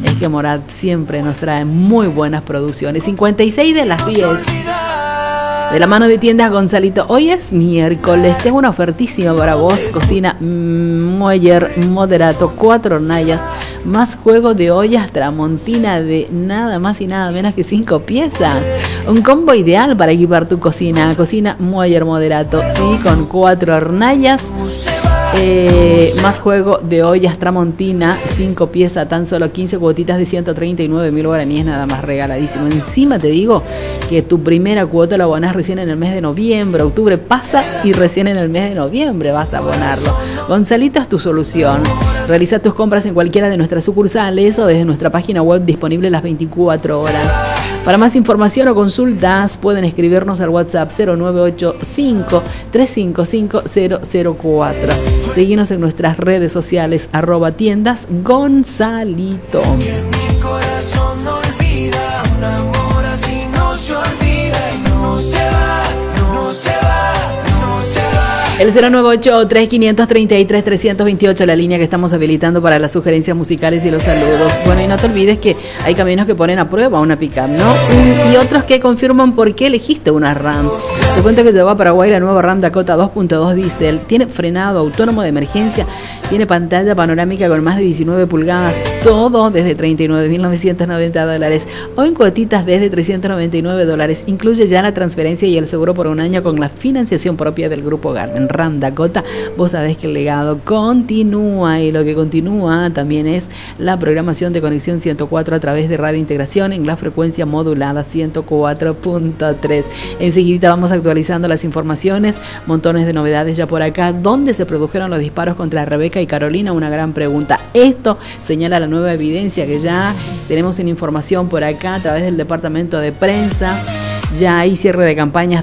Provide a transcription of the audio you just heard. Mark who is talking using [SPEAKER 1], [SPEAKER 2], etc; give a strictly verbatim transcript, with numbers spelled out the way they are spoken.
[SPEAKER 1] Es que Morad siempre nos trae muy buenas producciones. cincuenta y seis de las diez. De la mano de Tiendas Gonzalito. Hoy es miércoles. Tengo una ofertísima para vos. Cocina Moller Moderato. Cuatro hornallas. Más juego de ollas Tramontina de nada más y nada menos que cinco piezas. Un combo ideal para equipar tu cocina. Cocina Moller Moderato. Sí, con cuatro hornallas. Eh, más juego de ollas Tramontina, cinco piezas, tan solo quince cuotitas de ciento treinta y nueve mil guaraníes, nada más regaladísimo. Encima te digo que tu primera cuota la abonás recién en el mes de noviembre. Octubre pasa y recién en el mes de noviembre vas a abonarlo. Gonzalito es tu solución. Realiza tus compras en cualquiera de nuestras sucursales o desde nuestra página web disponible las veinticuatro horas. Para más información o consultas pueden escribirnos al WhatsApp cero nueve ocho cinco tres cinco cinco cero cero cuatro. Seguinos en nuestras redes sociales arroba tiendas Gonzalito. El cero nueve ocho tres cinco tres tres tres dos ocho, la línea que estamos habilitando para las sugerencias musicales y los saludos. Bueno, y no te olvides que hay caminos que ponen a prueba una pick-up, ¿no? Y otros que confirman por qué elegiste una RAM. Te cuento que te va a Paraguay la nueva RAM Dakota dos punto dos Diesel. Tiene frenado autónomo de emergencia, tiene pantalla panorámica con más de diecinueve pulgadas, todo desde treinta y nueve mil novecientos noventa dólares o en cuotitas desde trescientos noventa y nueve dólares. Incluye ya la transferencia y el seguro por un año con la financiación propia del Grupo Garmin. RAM Dakota, vos sabés que el legado continúa y lo que continúa también es la programación de Conexión ciento cuatro a través de Radio Integración en la frecuencia modulada ciento cuatro punto tres. Enseguida vamos actualizando las informaciones, montones de novedades ya por acá. ¿Dónde se produjeron los disparos contra Rebeca y Carolina? Una gran pregunta. Esto señala la nueva evidencia que ya tenemos en información por acá a través del departamento de prensa. Ya hay cierre de campañas